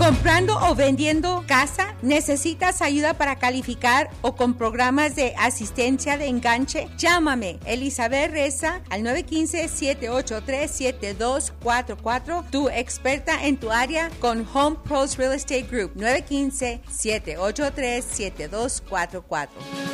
¿Comprando o vendiendo casa? ¿Necesitas ayuda para calificar o con programas de asistencia de enganche? Llámame, Elizabeth Reza, al 915-783-7244, tu experta en tu área con Home Pros Real Estate Group, 915-783-7244.